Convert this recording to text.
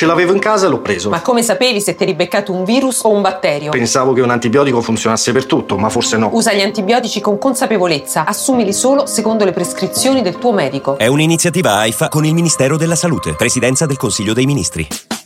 Ce l'avevo in casa e l'ho preso. Ma come sapevi se ti eri beccato un virus o un batterio? Pensavo che un antibiotico funzionasse per tutto, ma forse no. Usa gli antibiotici con consapevolezza. Assumili solo secondo le prescrizioni del tuo medico. È un'iniziativa AIFA con il Ministero della Salute, Presidenza del Consiglio dei Ministri.